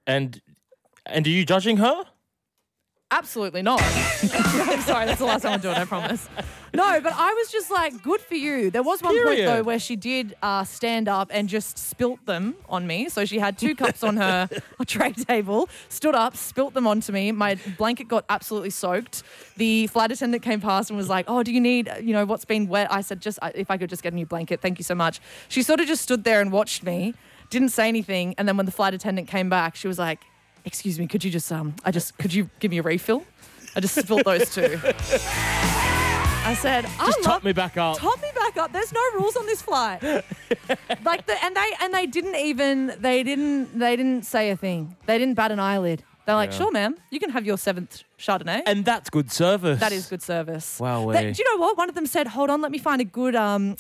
And are you judging her? Absolutely not. I'm sorry, that's the last time I'll do it, I promise. No, but I was just like, good for you. There was one point, though, where she did stand up and just spilt them on me. So she had 2 cups on her tray table, stood up, spilt them onto me. My blanket got absolutely soaked. The flight attendant came past and was like, oh, do you need, what's been wet? I said, just if I could just get a new blanket, thank you so much. She sort of just stood there and watched me, didn't say anything. And then when the flight attendant came back, she was like, excuse me, could you just, could you give me a refill? I just spilled those 2. I said, just top me back up. Top me back up. There's no rules on this flight. They didn't say a thing. They didn't bat an eyelid. They're like, sure, ma'am, you can have your 7th Chardonnay. And that's good service. That is good service. Wow. Do you know what? One of them said, hold on, let me find a good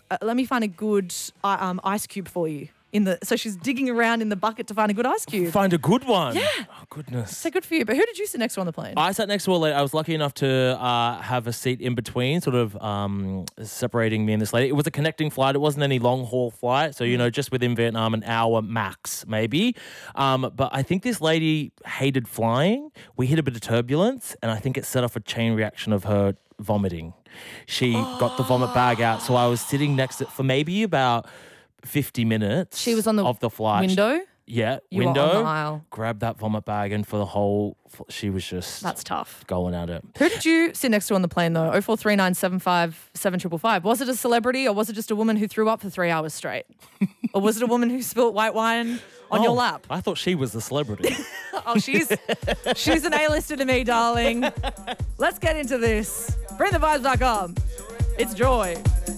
ice cube for you. So she's digging around in the bucket to find a good ice cube. Find a good one. Yeah. Oh, goodness. So good for you. But who did you sit next to on the plane? I sat next to a lady. I was lucky enough to have a seat in between, sort of separating me and this lady. It was a connecting flight. It wasn't any long haul flight. So, just within Vietnam, an hour max, maybe. But I think this lady hated flying. We hit a bit of turbulence, and I think it set off a chain reaction of her vomiting. She got the vomit bag out. So I was sitting next to it for maybe about 50 minutes. She was on of the flight. Window? Yeah, you window. Were on the aisle. Grabbed that vomit bag, and for the whole, she was just. That's tough. Going at it. Who did you sit next to on the plane though? 0439 75 7555. Was it a celebrity or was it just a woman who threw up for 3 hours straight? Or was it a woman who spilt white wine on your lap? I thought she was the celebrity. She's an A-lister to me, darling. Let's get into this. Bring the vibes back on. It's Joy.